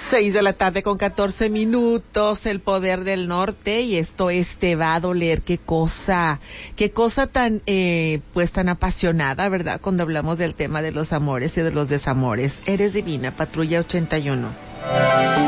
6:14 p.m, El Poder del Norte, y esto es Te va a doler. Qué cosa tan, pues tan apasionada, ¿verdad? Cuando hablamos del tema de los amores y de los desamores. Eres divina, Patrulla 81.